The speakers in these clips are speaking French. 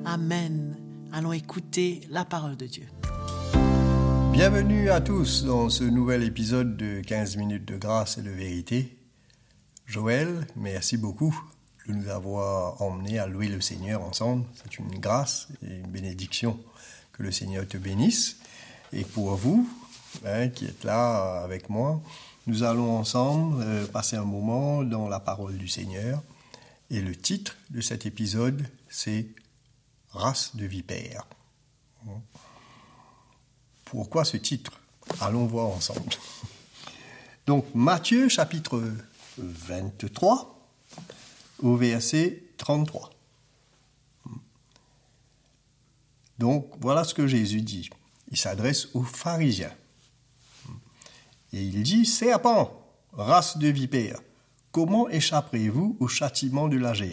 Amen. Allons écouter la parole de Dieu. Bienvenue à tous dans ce nouvel épisode de 15 minutes de grâce et de vérité. Joël, merci beaucoup de nous avoir emmenés à louer le Seigneur ensemble. C'est une grâce et une bénédiction. Que le Seigneur te bénisse. Et pour vous, qui êtes là avec moi, nous allons ensemble passer un moment dans la parole du Seigneur. Et le titre de cet épisode, c'est « Race de vipères ». Pourquoi ce titre ? Allons voir ensemble. Donc, Matthieu, chapitre 23, au verset 33. Donc, voilà ce que Jésus dit. Il s'adresse aux pharisiens. Et il dit « Serpents, race de vipères, comment échapperez-vous au châtiment de la géhenne ?»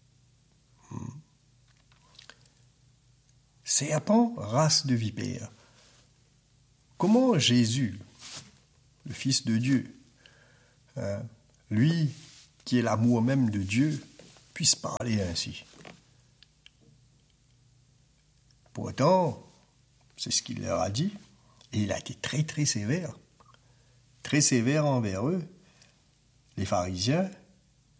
Serpents, race de vipères. Comment Jésus, le Fils de Dieu, lui qui est l'amour même de Dieu, puisse parler ainsi? Pourtant, c'est ce qu'il leur a dit, et il a été très très sévère envers eux, les pharisiens. Pourquoi ?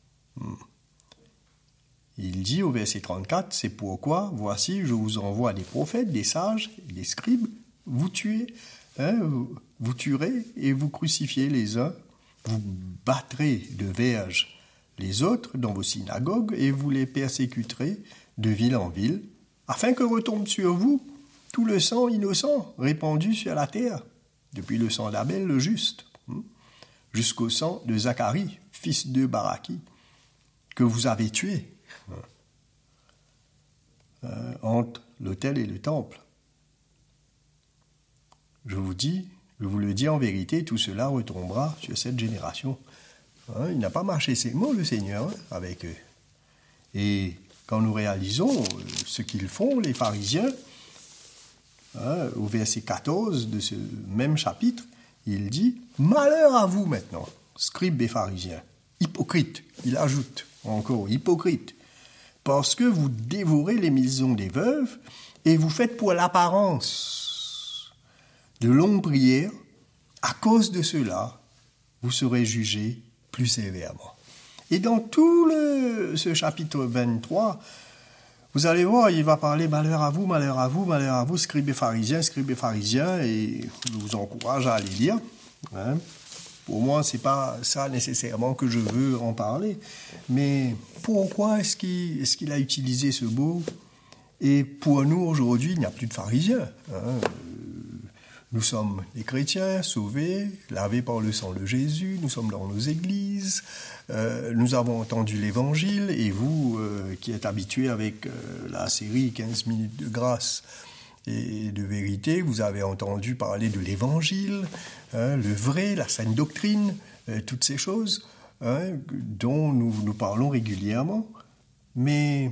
Il dit au verset 34, « C'est pourquoi, voici, je vous envoie des prophètes, des sages, des scribes, vous tuez, vous tuerez et vous crucifiez les uns, vous battrez de verges les autres dans vos synagogues et vous les persécuterez de ville en ville, afin que retombe sur vous tout le sang innocent répandu sur la terre, depuis le sang d'Abel le juste, jusqu'au sang de Zacharie, fils de Baraki, que vous avez tué entre l'autel et le temple. Je vous le dis en vérité, tout cela retombera sur cette génération. » Il n'a pas marché ses mots, le Seigneur, avec eux. Et quand nous réalisons ce qu'ils font, les pharisiens, au verset 14 de ce même chapitre, il dit « Malheur à vous maintenant, scribes et pharisiens, hypocrites », il ajoute encore « hypocrites », parce que vous dévorez les maisons des veuves et vous faites pour l'apparence de longues prières. À cause de cela, vous serez jugés plus sévèrement. Et dans tout ce chapitre 23, vous allez voir, il va parler malheur à vous, malheur à vous, malheur à vous, scribes et pharisiens, et je vous encourage à aller lire. Pour moi, c'est pas ça nécessairement que je veux en parler, mais pourquoi est-ce qu'il a utilisé ce mot ? Et pour nous, aujourd'hui, il n'y a plus de pharisiens. Nous sommes des chrétiens, sauvés, lavés par le sang de Jésus, nous sommes dans nos églises, nous avons entendu l'évangile, et vous, qui êtes habitués avec la série 15 minutes de grâce et de vérité, vous avez entendu parler de l'évangile, le vrai, la saine doctrine, toutes ces choses dont nous parlons régulièrement. Mais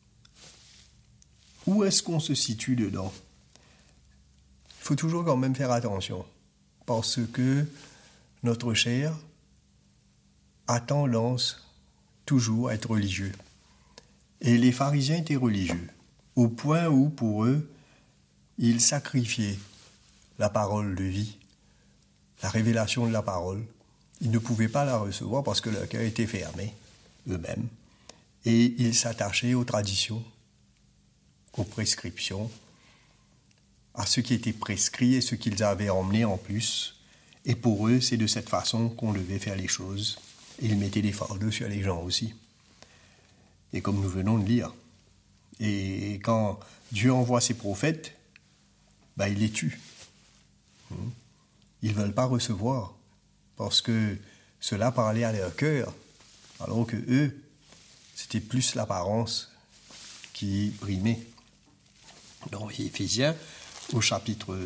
où est-ce qu'on se situe dedans ? Il faut toujours quand même faire attention, parce que notre chair a tendance toujours à être religieux. Et les pharisiens étaient religieux, au point où, pour eux, ils sacrifiaient la parole de vie, la révélation de la parole. Ils ne pouvaient pas la recevoir parce que leur cœur était fermé, eux-mêmes. Et ils s'attachaient aux traditions, aux prescriptions, à ce qui était prescrit et ce qu'ils avaient emmené en plus. Et pour eux, c'est de cette façon qu'on devait faire les choses. Et ils mettaient des fardeaux sur les gens aussi. Et comme nous venons de lire. Et quand Dieu envoie ses prophètes, il les tue. Ils ne veulent pas recevoir, parce que cela parlait à leur cœur, alors que eux, c'était plus l'apparence qui primait. Dans Éphésiens, au chapitre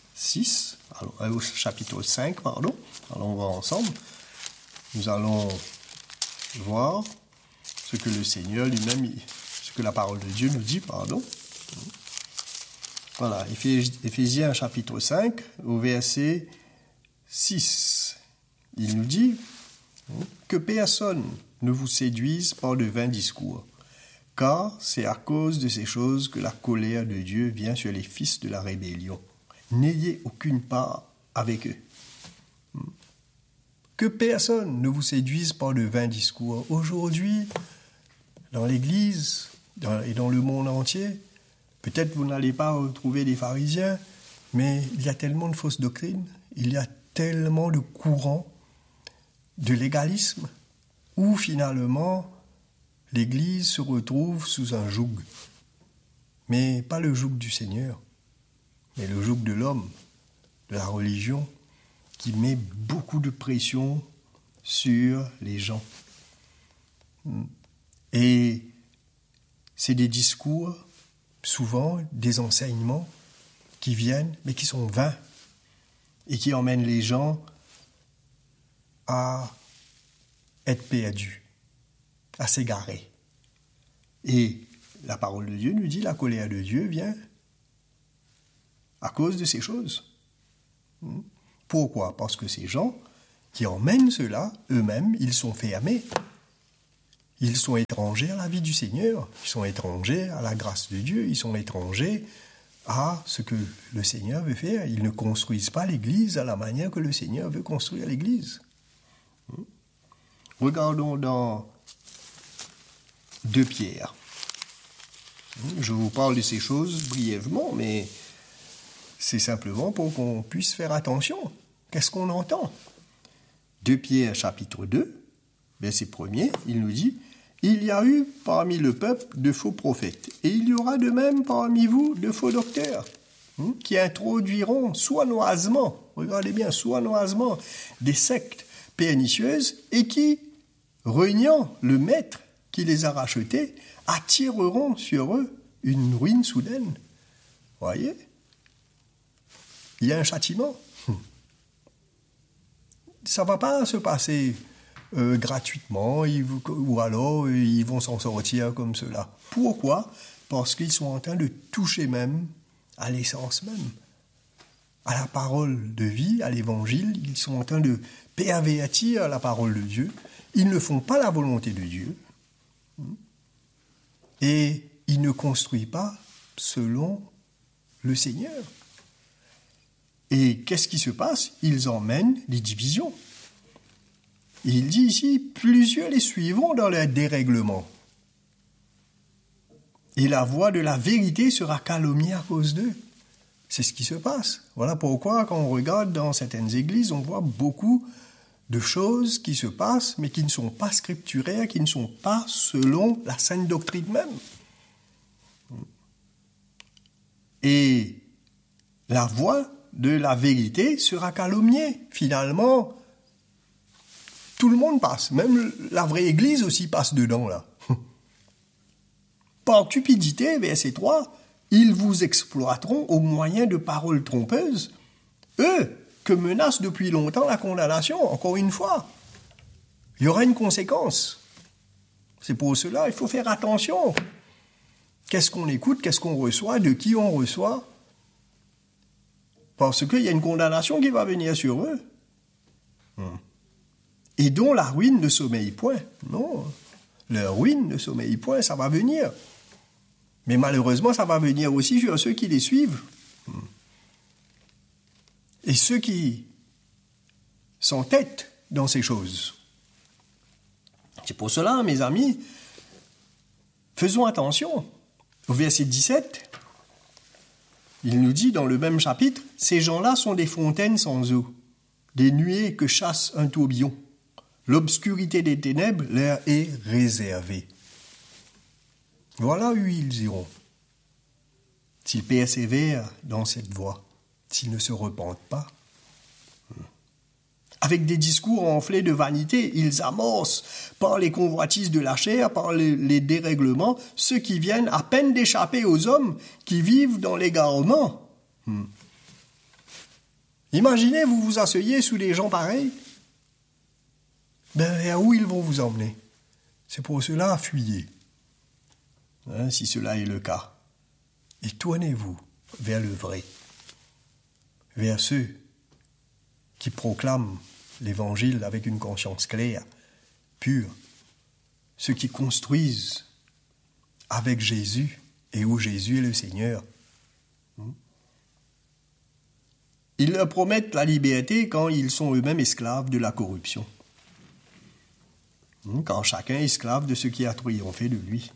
5, allons voir ensemble, nous allons voir ce que le Seigneur lui-même, ce que la parole de Dieu nous dit, Voilà, Éphésiens chapitre 5, au verset 6, il nous dit que personne ne vous séduise par de vains discours, car c'est à cause de ces choses que la colère de Dieu vient sur les fils de la rébellion. N'ayez aucune part avec eux. Que personne ne vous séduise par de vains discours. Aujourd'hui, dans l'Église et dans le monde entier, peut-être vous n'allez pas retrouver des pharisiens, mais il y a tellement de fausses doctrines, il y a tellement de courants de légalisme, où finalement l'Église se retrouve sous un joug. Mais pas le joug du Seigneur, mais le joug de l'homme, de la religion, qui met beaucoup de pression sur les gens. Et c'est des discours, souvent des enseignements qui viennent, mais qui sont vains, et qui emmènent les gens à être perdus, à s'égarer. Et la parole de Dieu nous dit, la colère de Dieu vient à cause de ces choses. Pourquoi ? Parce que ces gens qui emmènent cela, eux-mêmes, ils sont fermés. Ils sont étrangers à la vie du Seigneur, ils sont étrangers à la grâce de Dieu, ils sont étrangers à ce que le Seigneur veut faire. Ils ne construisent pas l'Église à la manière que le Seigneur veut construire l'Église. Regardons dans 2 Pierre. Je vous parle de ces choses brièvement, mais c'est simplement pour qu'on puisse faire attention. Qu'est-ce qu'on entend ? 2 Pierre chapitre 2, verset 1er, il nous dit « Il y a eu parmi le peuple de faux prophètes, et il y aura de même parmi vous de faux docteurs, qui introduiront sournoisement, regardez bien, sournoisement, des sectes pernicieuses, et qui, reniant le maître qui les a rachetés, attireront sur eux une ruine soudaine. » Voyez ? Il y a un châtiment. Ça ne va pas se passer gratuitement, ou alors ils vont s'en sortir comme cela. Pourquoi ? Parce qu'ils sont en train de toucher même à l'essence même, à la parole de vie, à l'évangile. Ils sont en train de pervertir la parole de Dieu. Ils ne font pas la volonté de Dieu. Et ils ne construisent pas selon le Seigneur. Et qu'est-ce qui se passe ? Ils emmènent des divisions. Il dit ici, plusieurs les suivront dans leur dérèglement. Et la voix de la vérité sera calomniée à cause d'eux. C'est ce qui se passe. Voilà pourquoi, quand on regarde dans certaines églises, on voit beaucoup de choses qui se passent, mais qui ne sont pas scripturaires, qui ne sont pas selon la sainte doctrine même. Et la voix de la vérité sera calomniée. Finalement, tout le monde passe. Même la vraie église aussi passe dedans, là. Par cupidité, verset 3, ils vous exploiteront au moyen de paroles trompeuses, eux que menace depuis longtemps la condamnation. Encore une fois, il y aura une conséquence. C'est pour cela il faut faire attention. Qu'est-ce qu'on écoute, qu'est-ce qu'on reçoit, de qui on reçoit ? Parce qu'il y a une condamnation qui va venir sur eux. Et dont la ruine ne sommeille point. Non, leur ruine ne sommeille point, ça va venir. Mais malheureusement, ça va venir aussi sur ceux qui les suivent. Et ceux qui s'entêtent dans ces choses. C'est pour cela, mes amis, faisons attention. Au verset 17, il nous dit dans le même chapitre, « Ces gens-là sont des fontaines sans eau, des nuées que chasse un tourbillon. L'obscurité des ténèbres leur est réservée. » Voilà où ils iront, s'ils persévèrent dans cette voie, s'ils ne se repentent pas. Avec des discours enflés de vanité, ils amorcent par les convoitises de la chair, par les dérèglements, ceux qui viennent à peine d'échapper aux hommes qui vivent dans l'égarement. Imaginez, vous vous asseyez sous des gens pareils. Vers où ils vont vous emmener ? C'est pour cela, fuyez. Si cela est le cas. Et tournez-vous vers le vrai, vers ceux qui proclament l'Évangile avec une conscience claire, pure, ceux qui construisent avec Jésus et où Jésus est le Seigneur. Ils leur promettent la liberté quand ils sont eux-mêmes esclaves de la corruption. Quand chacun est esclave de ce qui a triomphé de lui.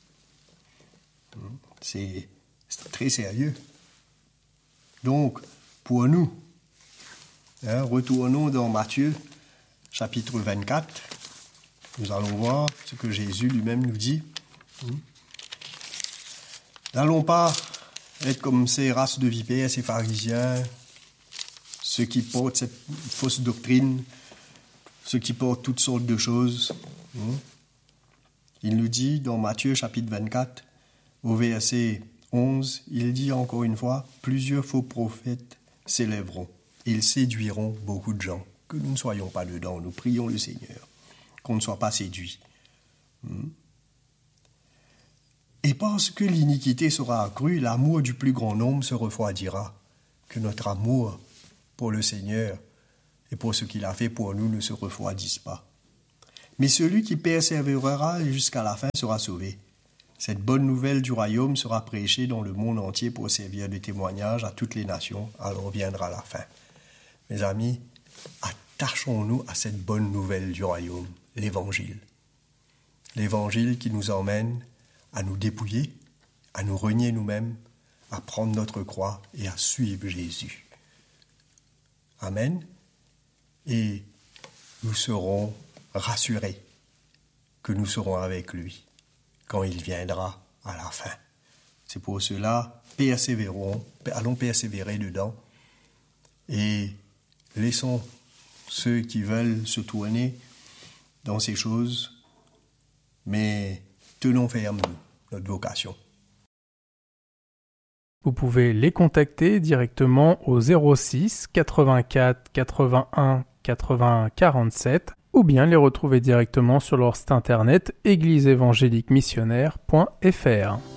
C'est très sérieux. Donc, pour nous, retournons dans Matthieu, chapitre 24. Nous allons voir ce que Jésus lui-même nous dit. N'allons pas être comme ces races de vipères, ces pharisiens, ceux qui portent cette fausse doctrine, ceux qui portent toutes sortes de choses. Il nous dit dans Matthieu chapitre 24, au verset 11, il dit encore une fois, « Plusieurs faux prophètes s'élèveront, ils séduiront beaucoup de gens. » Que nous ne soyons pas dedans, nous prions le Seigneur, qu'on ne soit pas séduits. Et parce que l'iniquité sera accrue, l'amour du plus grand nombre se refroidira. Que notre amour pour le Seigneur et pour ce qu'il a fait pour nous ne se refroidisse pas. Mais celui qui persévérera jusqu'à la fin sera sauvé. Cette bonne nouvelle du royaume sera prêchée dans le monde entier pour servir de témoignage à toutes les nations, alors viendra la fin. Mes amis, attachons-nous à cette bonne nouvelle du royaume, l'Évangile. L'Évangile qui nous emmène à nous dépouiller, à nous renier nous-mêmes, à prendre notre croix et à suivre Jésus. Amen. Et nous serons rassurés que nous serons avec lui quand il viendra à la fin. C'est pour cela, allons persévérer dedans et laissons ceux qui veulent se tourner dans ces choses, mais tenons ferme notre vocation. Vous pouvez les contacter directement au 06 84 81 80 47 ou bien les retrouver directement sur leur site internet égliseévangéliquemissionnaire.fr.